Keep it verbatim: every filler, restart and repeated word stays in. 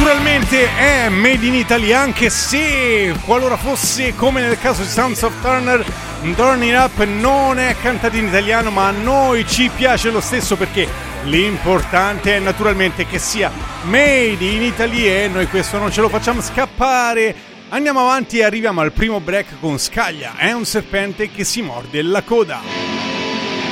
naturalmente è Made in Italy, anche se qualora fosse come nel caso di Sons of Turner, Turn It Up non è cantato in italiano, ma a noi ci piace lo stesso, perché l'importante è naturalmente che sia Made in Italy e noi questo non ce lo facciamo scappare. Andiamo avanti e arriviamo al primo break con Scaglia, è un serpente che si morde la coda.